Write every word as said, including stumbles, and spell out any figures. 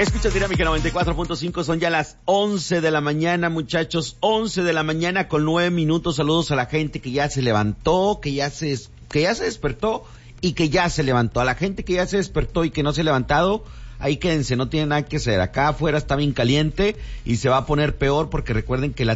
Escucha Dinámica noventa y cuatro punto cinco, son ya las once de la mañana, muchachos, once de la mañana con nueve minutos. Saludos a la gente que ya se levantó, que ya se, que ya se despertó y que ya se levantó. A la gente que ya se despertó y que no se ha levantado, ahí quédense, no tiene nada que hacer. Acá afuera está bien caliente y se va a poner peor porque recuerden que la